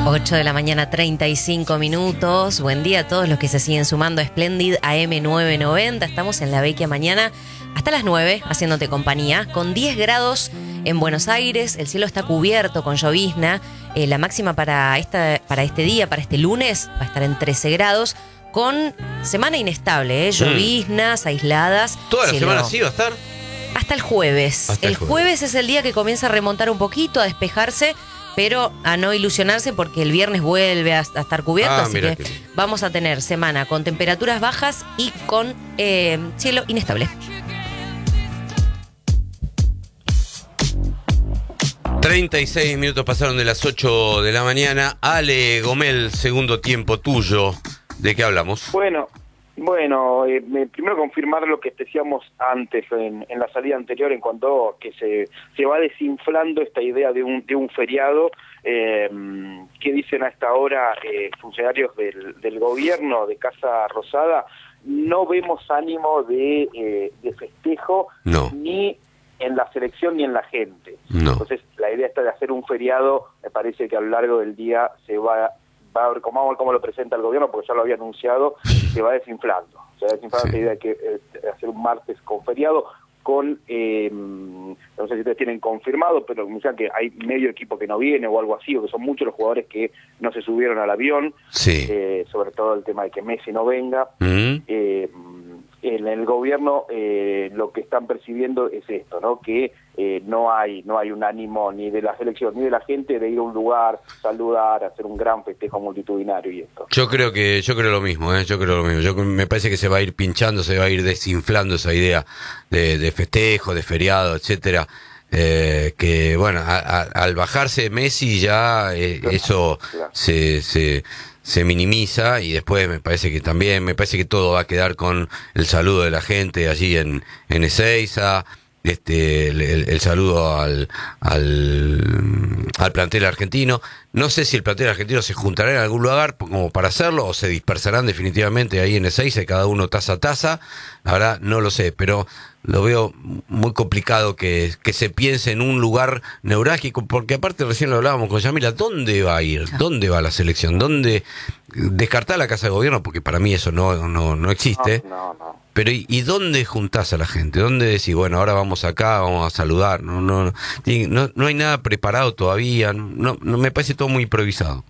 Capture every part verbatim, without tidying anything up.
ocho de la mañana, treinta y cinco minutos. Buen día a todos los que se siguen sumando a Splendid A M nueve noventa. Estamos en la Vecchia mañana hasta las nueve haciéndote compañía. Con diez grados en Buenos Aires, el cielo está cubierto con llovizna. Eh, la máxima para, esta, para este día, para este lunes, va a estar en trece grados. Con semana inestable, ¿eh? Lloviznas, mm. aisladas. ¿Toda la cielo... semana sí va a estar? Hasta el jueves. Hasta el el jueves. jueves es el día que comienza a remontar un poquito, a despejarse, pero a no ilusionarse porque el viernes vuelve a, a estar cubierto, Ah, así mira que que- vamos a tener semana con temperaturas bajas y con eh, cielo inestable. treinta y seis minutos pasaron de las ocho de la mañana. Ale Gomel, segundo tiempo tuyo. ¿De qué hablamos? Bueno, bueno, eh, me- primero confirmar lo que decíamos antes en, en la salida anterior en cuanto a que se, se va desinflando esta idea de un, de un feriado. Eh, ¿Qué dicen a esta hora eh, funcionarios del, del gobierno de Casa Rosada? No vemos ánimo de, eh, de festejo No. ni en la selección ni en la gente. No. Entonces, la idea está de hacer un feriado, me parece que a lo largo del día se va, va a ver cómo, cómo lo presenta el gobierno, porque ya lo había anunciado, se va desinflando. Se va desinflando Sí. esta idea de que eh, hacer un martes con feriado, con, eh, no sé si ustedes tienen confirmado, pero me dicen que hay medio equipo que no viene o algo así, o que son muchos los jugadores que no se subieron al avión, Sí. eh, sobre todo el tema de que Messi no venga. ¿Mm? Eh, en el gobierno eh, lo que están percibiendo es esto, ¿no? Que eh, no hay no hay un ánimo ni de la selección ni de la gente de ir a un lugar, saludar, hacer un gran festejo multitudinario y esto. Yo creo que yo creo lo mismo, ¿eh? Yo creo lo mismo. Yo me parece que se va a ir pinchando, se va a ir desinflando esa idea de, de festejo, de feriado, etcétera. Eh, que bueno, a, a, al bajarse Messi ya eh, Claro, eso claro. se, se se minimiza y después me parece que también me parece que todo va a quedar con el saludo de la gente allí en en Ezeiza, este el, el, el saludo al, al al plantel argentino. No sé si el plantel argentino se juntará en algún lugar como para hacerlo o se dispersarán definitivamente ahí en Ezeiza, cada uno taza a taza. La verdad no lo sé, pero lo veo muy complicado que, que se piense en un lugar neurálgico, porque aparte recién lo hablábamos con Yamila, ¿dónde va a ir? ¿Dónde va la selección? ¿Dónde descartar la Casa de Gobierno? Porque para mí eso no no, no existe. No, no, no. Pero ¿y, y dónde juntás a la gente? ¿Dónde decís, bueno, ahora vamos acá, vamos a saludar? No no no, no, no hay nada preparado todavía, no, no me parece todo muy improvisado.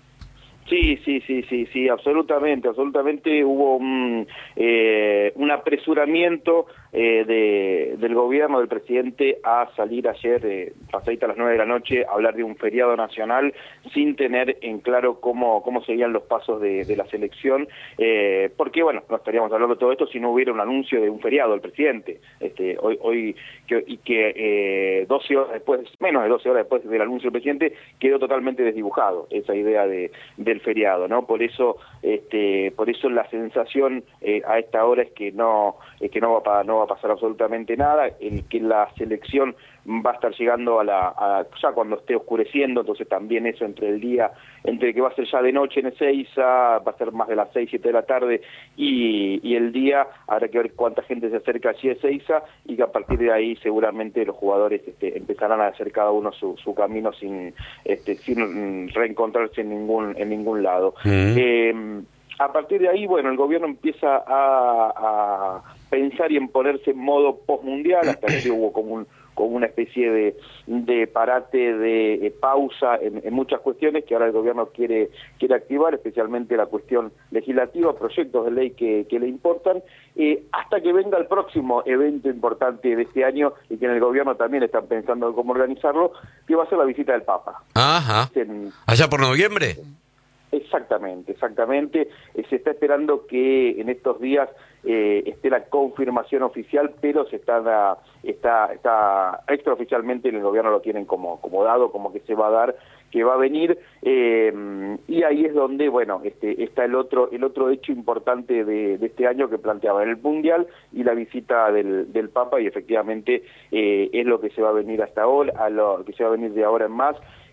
Sí, sí, sí, sí, sí, absolutamente, absolutamente hubo un, eh, un apresuramiento eh, de, del gobierno, del presidente, a salir ayer, eh, pasadita a las nueve de la noche, a hablar de un feriado nacional sin tener en claro cómo, cómo seguían los pasos de, de la selección, eh, porque bueno, no estaríamos hablando de todo esto si no hubiera un anuncio de un feriado del presidente, este, hoy, hoy que, y que eh, doce horas después, menos de doce horas después del anuncio del presidente, quedó totalmente desdibujado esa idea de, de el feriado, ¿no? Por eso, este, por eso la sensación eh, a esta hora es que no, es que no va a, pa- no va a pasar absolutamente nada, el que la selección va a estar llegando a la, a, ya cuando esté oscureciendo, entonces también eso entre el día, entre que va a ser ya de noche en Ezeiza, va a ser más de las seis, siete de la tarde, y, y el día habrá que ver cuánta gente se acerca allí a Ezeiza, y que a partir de ahí seguramente los jugadores este, empezarán a hacer cada uno su, su camino sin, este, sin reencontrarse en ningún, en ningún lado. Mm. Eh, a partir de ahí, bueno, el gobierno empieza a, a pensar y en ponerse en modo postmundial, hasta que hubo como un como una especie de, de parate, de eh, pausa en, en muchas cuestiones que ahora el gobierno quiere quiere activar, especialmente la cuestión legislativa, proyectos de ley que, que le importan, eh, hasta que venga el próximo evento importante de este año y que en el gobierno también están pensando en cómo organizarlo, que va a ser la visita del Papa. Ajá. En, ¿Allá por noviembre? Exactamente, exactamente. Eh, se está esperando que en estos días eh, esté la confirmación oficial, pero se está da- está está extraoficialmente en el gobierno lo tienen como como dado, como que se va a dar, que va a venir, eh, y ahí es donde, bueno, este está el otro el otro hecho importante de, de este año que planteaba el Mundial y la visita del, del Papa, y efectivamente eh, es lo que se va a venir hasta ahora, a lo que se va a venir de ahora en más.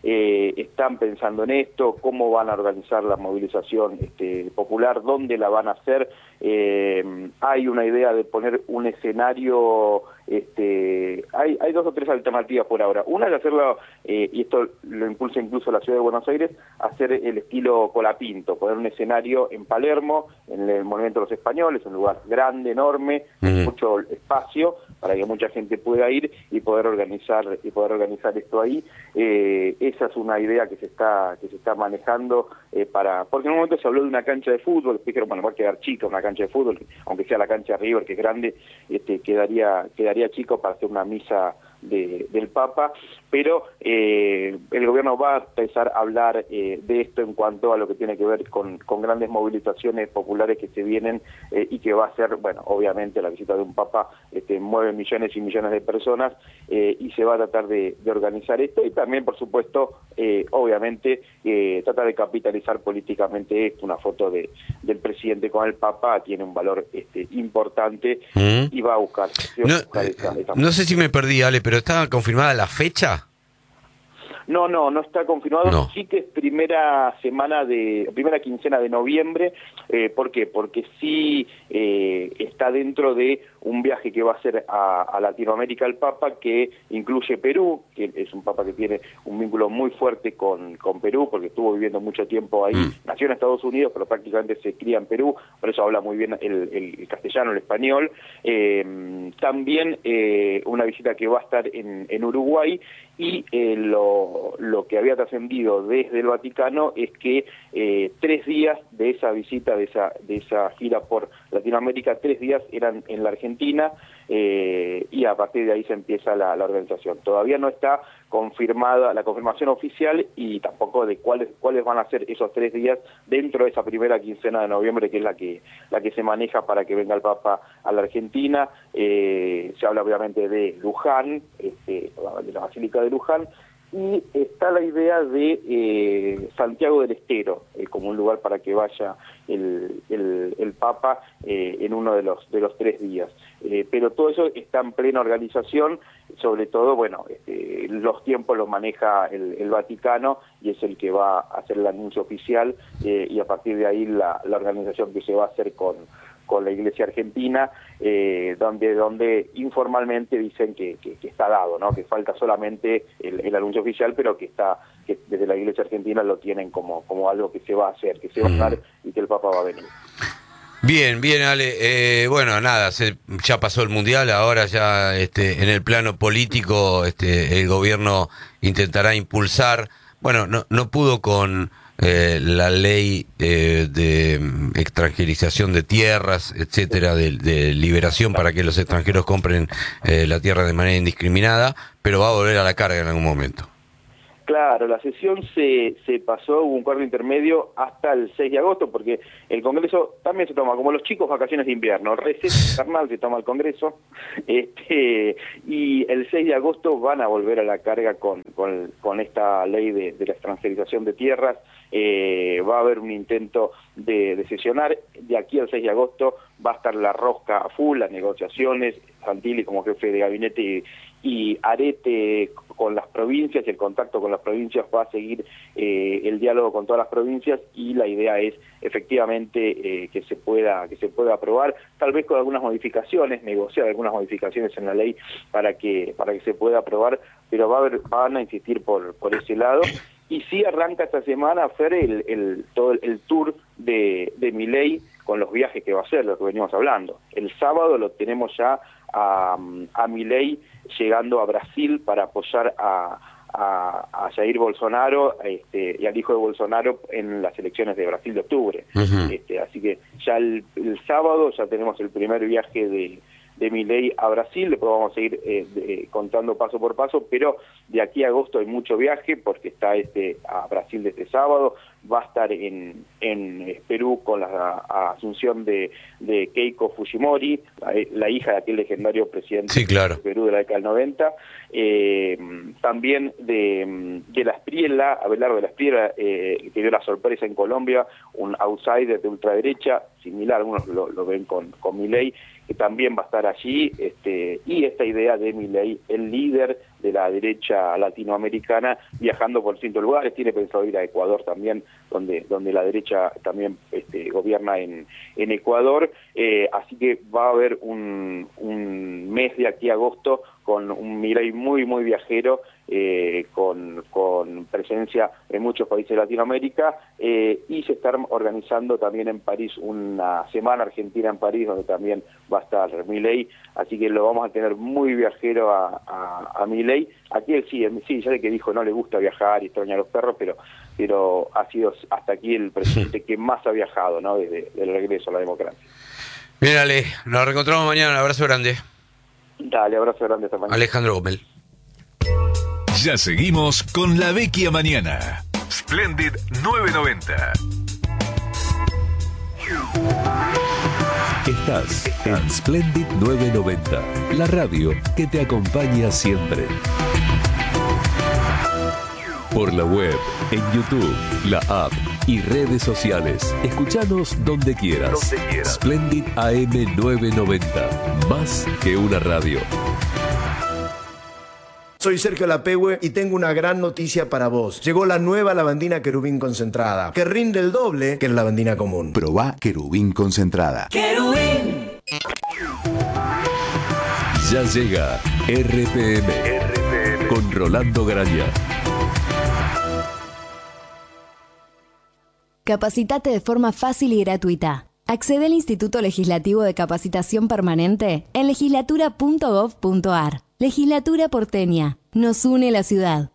eh, están pensando en esto, cómo van a organizar la movilización este, popular, dónde la van a hacer. Eh, hay una idea de poner un escenario, este, hay, hay dos o tres alternativas por ahora. Una es hacerlo, eh, y esto lo impulsa incluso la ciudad de Buenos Aires, hacer el estilo Colapinto, poner un escenario en Palermo, en el Monumento de los Españoles, un lugar grande, enorme, Mm. mucho espacio para que mucha gente pueda ir y poder organizar y poder organizar esto ahí. Eh, esa es una idea que se está que se está manejando eh, para, porque en un momento se habló de una cancha de fútbol, dijeron, bueno, va a quedar chica una cancha de fútbol, aunque sea la cancha River, que es grande, este quedaría quedaría chico para hacer una misa de, del Papa, pero eh, el gobierno va a empezar a hablar eh, de esto en cuanto a lo que tiene que ver con, con grandes movilizaciones populares que se vienen eh, y que va a ser, bueno, obviamente la visita de un Papa este, mueve millones y millones de personas eh, y se va a tratar de, de organizar esto y también, por supuesto, eh, obviamente, eh, tratar de capitalizar políticamente esto. Una foto de, del presidente con el Papa tiene un valor este, importante ¿Mm? y va a buscar, va a No, buscar esa, esa no sé si me perdí, Ale, pero ¿está confirmada la fecha? No, no, no está confirmado. No. Sí que es primera semana de, primera quincena de noviembre. Eh, ¿Por qué? Porque sí eh, está dentro de un viaje que va a hacer a, a Latinoamérica el Papa, que incluye Perú, que es un Papa que tiene un vínculo muy fuerte con, con Perú, porque estuvo viviendo mucho tiempo ahí. Mm. Nació en Estados Unidos, pero prácticamente se cría en Perú, por eso habla muy bien el, el, el castellano, el español. Eh, también eh, una visita que va a estar en, en Uruguay, y eh, lo, lo que había trascendido desde el Vaticano es que eh, tres días de esa visita, de esa, de esa gira por Latinoamérica, tres días eran en la Argentina, eh, y a partir de ahí se empieza la, la organización. Todavía no está confirmada la confirmación oficial y tampoco de cuáles cuáles van a ser esos tres días dentro de esa primera quincena de noviembre, que es la que la que se maneja para que venga el Papa a la Argentina. Eh, se habla obviamente de Luján, este, de la Basílica de Luján, y está la idea de eh, Santiago del Estero eh, como un lugar para que vaya el, el, el Papa eh, en uno de los de los tres días. Eh, pero todo eso está en plena organización, sobre todo, bueno, este, los tiempos los maneja el, el Vaticano y es el que va a hacer el anuncio oficial, eh, y a partir de ahí la, la organización que se va a hacer con con la Iglesia Argentina, eh, donde donde informalmente dicen que, que, que está dado, ¿no? Que falta solamente el, el anuncio oficial, pero que está que desde la Iglesia Argentina lo tienen como como algo que se va a hacer, que se va a dar y que el Papa va a venir. Bien, bien, Ale. Eh, bueno, nada, se, ya pasó el Mundial, ahora ya este, en el plano político este, el gobierno intentará impulsar, bueno, no, no pudo con eh, la ley eh, de extranjerización de tierras, etcétera, de, de liberación para que los extranjeros compren eh, la tierra de manera indiscriminada, pero va a volver a la carga en algún momento. Claro, la sesión se, se pasó, hubo un cuarto intermedio hasta el seis de agosto, porque el Congreso también se toma, como los chicos, vacaciones de invierno, receso carnal se toma el Congreso, este, y el seis de agosto van a volver a la carga con, con, con esta ley de, de la extranjerización de tierras. Eh, va a haber un intento de, de sesionar, de aquí al seis de agosto va a estar la rosca a full, las negociaciones, Santilli como jefe de gabinete y, y Arete con las provincias, y el contacto con las provincias va a seguir eh, el diálogo con todas las provincias, y la idea es efectivamente eh, que se pueda que se pueda aprobar, tal vez con algunas modificaciones, negociar algunas modificaciones en la ley para que para que se pueda aprobar, pero va a haber, van a insistir por por ese lado. Y sí arranca esta semana, Fer, el, el, todo el, el tour de, de Milei con los viajes que va a hacer, lo que venimos hablando. El sábado lo tenemos ya a, a Milei llegando a Brasil para apoyar a, a, a Jair Bolsonaro este, y al hijo de Bolsonaro en las elecciones de Brasil de octubre. Uh-huh. este, así que ya el, el sábado ya tenemos el primer viaje de... de Milei a Brasil, después vamos a seguir eh, de, contando paso por paso, pero de aquí a agosto hay mucho viaje, porque está este a Brasil desde sábado, va a estar en, en Perú con la a asunción de, de Keiko Fujimori, la, la hija de aquel legendario presidente sí, claro. de Perú de la década del noventa, eh, también de, de la Espriella, Abelardo de la Espriella, eh, que dio la sorpresa en Colombia, un outsider de ultraderecha, similar, algunos lo, lo ven con, con Milei, que también va a estar allí, este, y esta idea de Milei, el líder de la derecha latinoamericana, viajando por distintos lugares. Tiene pensado ir a Ecuador también, donde donde la derecha también este, gobierna en, en Ecuador, eh, así que va a haber un, un mes de aquí a agosto con un Milei muy, muy viajero, eh, con, con presencia en muchos países de Latinoamérica, eh, y se está organizando también en París una semana argentina en París, donde también va a estar Milei, así que lo vamos a tener muy viajero a, a, a Milei. Aquí él sí, él, sí, ya sé que dijo no le gusta viajar y extraña a los perros, pero pero ha sido hasta aquí el presidente que más ha viajado, ¿no?, desde el regreso a la democracia. Bien, Ale, nos reencontramos mañana, un abrazo grande. Dale, abrazo grande esta mañana. Alejandro Gómez. Ya seguimos con La Vecchia Mañana. Splendid novecientos noventa. Estás en Splendid novecientos noventa, la radio que te acompaña siempre. Por la web, en YouTube, la app y redes sociales. Escuchanos donde quieras. Donde quieras. Splendid A M novecientos noventa, más que una radio. Soy Sergio Lapehue y tengo una gran noticia para vos. Llegó la nueva lavandina Querubín concentrada, que rinde el doble que la lavandina común. Probá Querubín concentrada. ¡Querubín! Ya llega R P M, R P M. Con Rolando Graña. Capacitate de forma fácil y gratuita. Accede al Instituto Legislativo de Capacitación Permanente en legislatura punto gov punto ar. Legislatura porteña. Nos une la ciudad.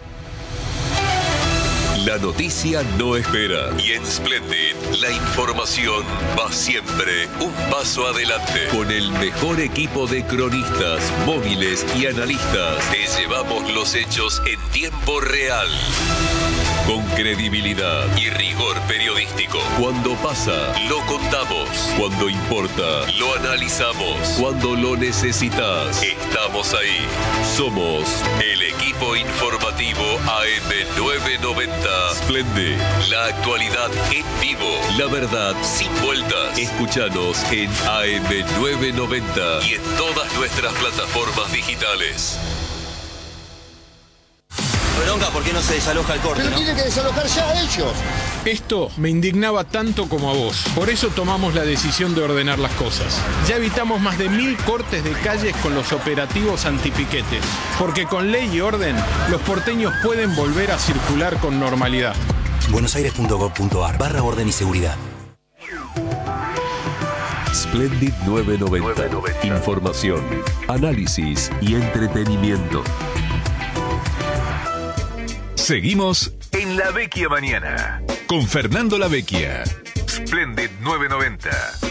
La noticia no espera. Y en Splendid, la información va siempre un paso adelante. Con el mejor equipo de cronistas, móviles y analistas, te llevamos los hechos en tiempo real. Con credibilidad y rigor periodístico. Cuando pasa, lo contamos. Cuando importa, lo analizamos. Cuando lo necesitas, estamos ahí. Somos el equipo informativo A M novecientos noventa. Splendid. La actualidad en vivo. La verdad sin vueltas. Escúchanos en A M novecientos noventa y en todas nuestras plataformas digitales. Bronca, ¿por qué no se desaloja el corte? Pero ¿no? tiene que desalojar ya a ellos. Esto me indignaba tanto como a vos. Por eso tomamos la decisión de ordenar las cosas. Ya evitamos más de mil cortes de calles con los operativos antipiquetes. Porque con ley y orden, los porteños pueden volver a circular con normalidad. buenosaires punto gov punto ar barra orden y seguridad. Splendid novecientos noventa. Información, análisis y entretenimiento. Seguimos en La Vecchia Mañana con Fernando La Vecchia. Splendid novecientos noventa.